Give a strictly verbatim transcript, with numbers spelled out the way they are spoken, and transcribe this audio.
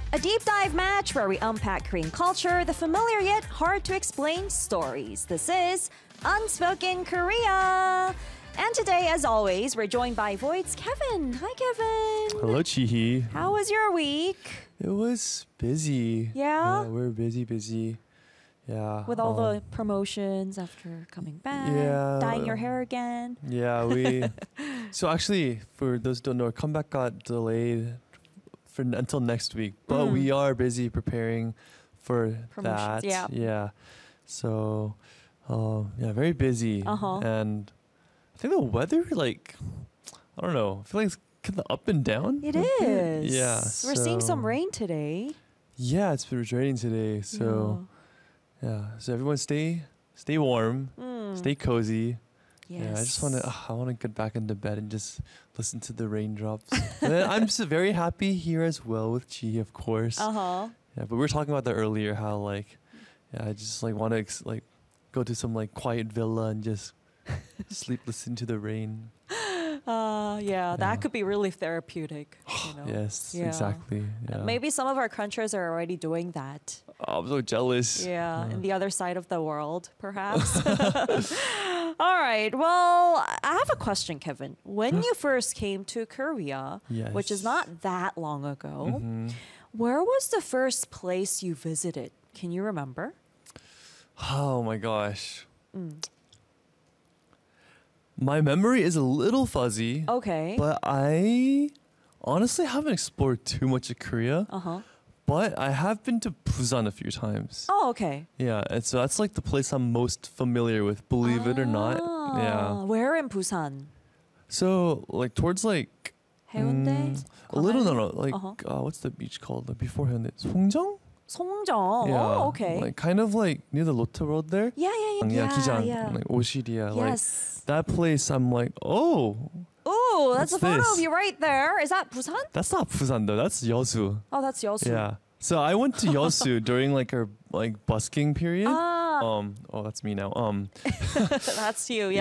A deep dive match where we unpack Korean culture, the familiar yet hard to explain stories. This is Unspoken Korea. And today, as always, we're joined by Void's Kevin. Hi, Kevin. Hello, Chihi. How was your week? It was busy. Yeah? Yeah, we were busy, busy. Yeah. With all um, the promotions after coming back, Yeah. dyeing your hair again. Yeah, we. So actually, for those who don't know, our comeback got delayed for n- until next week, but Mm. we are busy preparing for Promotions, that. yeah. Yeah. So, uh, yeah, very busy. Uh-huh. And I think the weather, like, I don't know. I feel like it's kind of up and down. It a bit. is. Yeah. We're seeing some so- rain today. Yeah, it's been raining today. So. Yeah, so everyone stay stay warm, Yeah. Mm. stay cozy. Yes. Yeah, I just want to uh, I want to get back into bed and just listen to the raindrops. And then I'm just very happy here as well with Chi, of course. Uh huh. Yeah, but we were talking about that earlier, how like, yeah, I just like want to ex- like go to some like quiet villa and just sleep, listen to the rain. Uh, yeah, that Yeah. could be really therapeutic. You know? Yes, Yeah. exactly. Yeah. Maybe some of our countries are already doing that. Oh, I'm so jealous. Yeah, Uh, in the other side of the world, perhaps. All right. Well, I have a question, Kevin. When you first came to Korea, yes. which is not that long ago, Mhm. where was the first place you visited? Can you remember? Oh my gosh. Mm. My memory is a little fuzzy. Okay. But I honestly haven't explored too much of Korea. Uh huh. But I have been to Busan a few times. Oh, okay. Yeah, and so that's like the place I'm most familiar with, believe it or not. Yeah. Ah, where in Busan? So like towards like Haeundae? mm, a little no Gwanghwaeun? no like Uh-huh. uh, what's the beach called like before Haeundae? Songjeong? Songjeong. yeah. Oh, okay. Like kind of like near the Lotte Road there. yeah, yeah, yeah. yeah, Kijang, yeah. like Oshiria, like Yes. that place. I'm like, oh, Oh, that's What's a photo this? of you right there. Is that Busan? that's not Busan though. That's Yeosu. Oh, that's Yeosu. Yeah. So I went to Yeosu during like our like busking period. Ah, Um. Oh, that's me now. Um. that's you. Yeah.